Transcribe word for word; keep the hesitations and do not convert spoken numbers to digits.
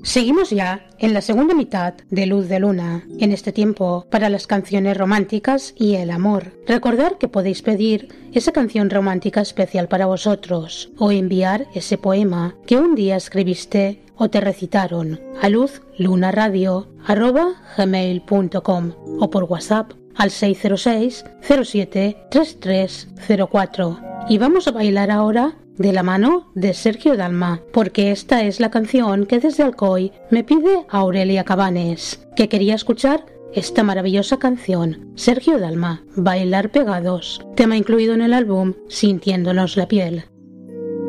Seguimos ya en la segunda mitad de Luz de Luna, en este tiempo para las canciones románticas y el amor. Recordad que podéis pedir esa canción romántica especial para vosotros o enviar ese poema que un día escribiste o te recitaron a luzlunaradio arroba gmail punto com o por WhatsApp al seis cero seis cero siete tres tres cero cuatro. Y vamos a bailar ahora de la mano de Sergio Dalma, porque esta es la canción que desde Alcoy me pide Aurelia Cabanes, que quería escuchar esta maravillosa canción. Sergio Dalma, Bailar Pegados, tema incluido en el álbum Sintiéndonos la piel.